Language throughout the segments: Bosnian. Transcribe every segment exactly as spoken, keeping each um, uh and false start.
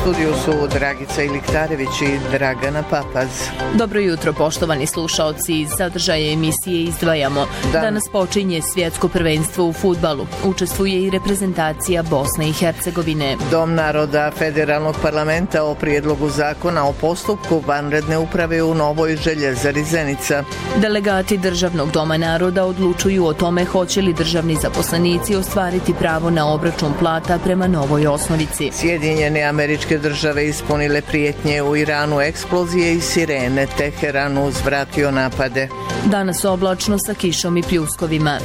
studiju su Dragica Iliktarević i Dragana Papaz. Dobro jutro, poštovani slušaoci. Iz sadržaja emisije izdvajamo. Dan. Danas počinje svjetsko prvenstvo u fudbalu. Učestvuje i reprezentacija Bosne i Hercegovine. Dom naroda Federalnog parlamenta o prijedlogu zakona o postupku vanredne uprave u Novoj Željezari Zenica. Delegati Državnog doma naroda odlučuju o tome hoće li državni zaposlenici ostvariti pravo na obračun plata prema novoj osnovici. Sjedinjene Američke Države ispunile prijetnje u Iranu, eksplozije i sirene. Teheran uzvratio napade. Danas oblačno sa kišom i pljuskovima.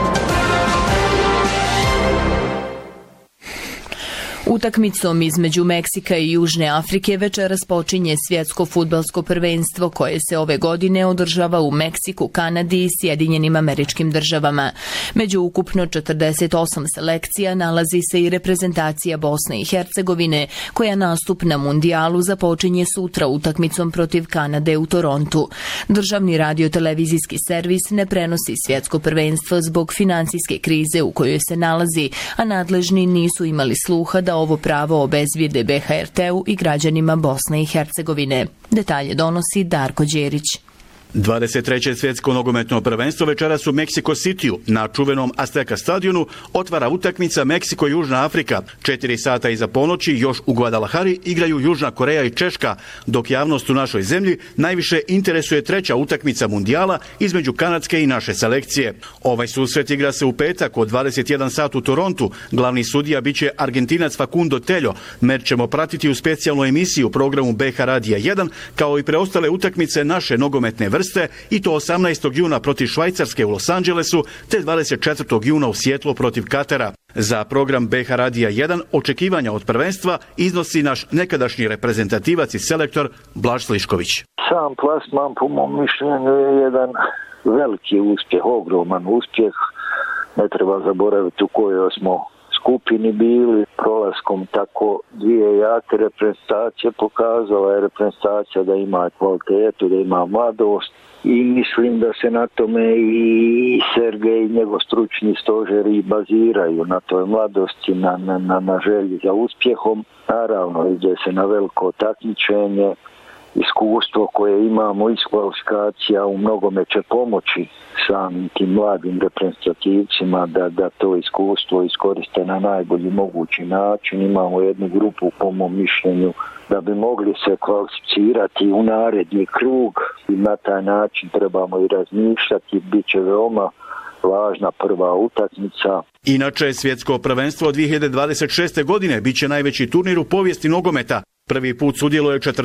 Utakmicom između Meksika i Južne Afrike večeras počinje svjetsko fudbalsko prvenstvo koje se ove godine održava u Meksiku, Kanadi i Sjedinjenim Američkim Državama. Među ukupno četrdeset osam selekcija nalazi se i reprezentacija Bosne i Hercegovine koja nastup na mundijalu započinje sutra utakmicom protiv Kanade u Torontu. Državni radiotelevizijski servis ne prenosi svjetsko prvenstvo zbog financijske krize u kojoj se nalazi, a nadležni nisu imali sluha da ovo pravo obezvrijede B H R T-u i građanima Bosne i Hercegovine. Detalje donosi Darko Đerić. dvadeset treće svjetsko nogometno prvenstvo večeras u Meksiko Cityu na čuvenom Azteca stadionu otvara utakmica Meksiko-Južna Afrika. Četiri sata iza ponoći još u Guadalajari igraju Južna Koreja i Češka, dok javnost u našoj zemlji najviše interesuje treća utakmica mundijala između kanadske i naše selekcije. Ovaj susret igra se u petak od dvadeset jedan sat u Torontu. Glavni sudija biće Argentinac Facundo Tello. Meč ćemo pratiti u specijalnoj emisiji u programu B H Radija jedan, kao i preostale utakmice naše nogometne vrste, i to osamnaestog juna protiv Švajcarske u Los Angelesu te dvadeset četvrtog juna u Sijetlu protiv Katara. Za program B H Radija jedan očekivanja od prvenstva iznosi naš nekadašnji reprezentativac i selektor Blaž Slišković. Sam plasman po mom mišljenju je jedan veliki uspjeh, ogroman uspjeh. Ne treba zaboraviti u kojoj smo skupini bili. Prolaskom tako dvije jake reprezentacije pokazala je reprezentacija da ima kvalitetu, da ima mladost i mislim da se na tome i Sergej i njegov stručni stožeri baziraju na toj mladosti, na, na, na, na želji za uspjehom. Naravno, ide se na veliko takmičenje. Iskustvo koje imamo iz kvalifikacija u mnogome će pomoći samim tim mladim reprezentativcima da, da to iskustvo iskoriste na najbolji mogući način. Imamo jednu grupu, po mom mišljenju, da bi mogli se kvalificirati u naredni krug i na taj način trebamo i razmišljati. Biće veoma važna prva utakmica. Inače, svjetsko prvenstvo dvije hiljade dvadeset šeste godine biće najveći turnir u povijesti nogometa. Prvi put sudjeluje četrdeset